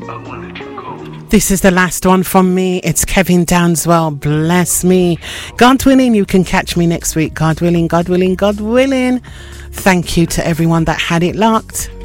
This is the last one from me. It's Kevin Downswell. Bless me. God willing, you can catch me next week. God willing, God willing, God willing. Thank you to everyone that had it locked.